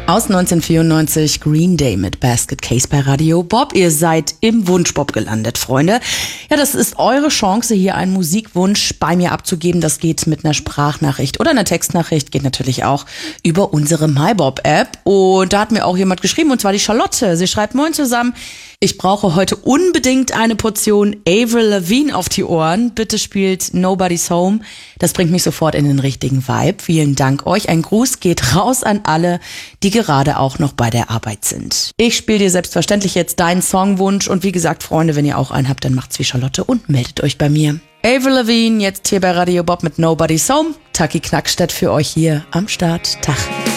Aus 1994 Green Day mit Basket Case bei Radio Bob. Ihr seid im Wunschbob gelandet, Freunde. Ja, das ist eure Chance, hier einen Musikwunsch bei mir abzugeben. Das geht mit einer Sprachnachricht oder einer Textnachricht. Geht natürlich auch über unsere MyBob-App. Und da hat mir auch jemand geschrieben, und zwar die Charlotte. Sie schreibt: Moin zusammen. Ich brauche heute unbedingt eine Portion Avril Lavigne auf die Ohren. Bitte spielt Nobody's Home. Das bringt mich sofort in den richtigen Vibe. Vielen Dank euch. Ein Gruß geht raus an alle, die gerade auch noch bei der Arbeit sind. Ich spiele dir selbstverständlich jetzt deinen Songwunsch. Und wie gesagt, Freunde, wenn ihr auch einen habt, dann macht's wie Charlotte und meldet euch bei mir. Avril Lavigne jetzt hier bei Radio Bob mit Nobody's Home. Taki Knackstedt für euch hier am Start. Tag.